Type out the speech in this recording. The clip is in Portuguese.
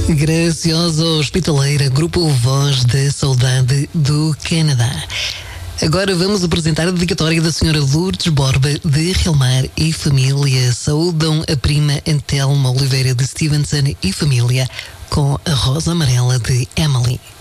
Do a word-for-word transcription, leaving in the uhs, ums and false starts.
Graciosa Hospitaleira, Grupo Voz da Saudade do Canadá. Agora vamos apresentar a dedicatória da senhora Lourdes Borba de Relmar e família. Saúdam a prima Antelma Oliveira de Stevenson e família com a rosa amarela de Emily.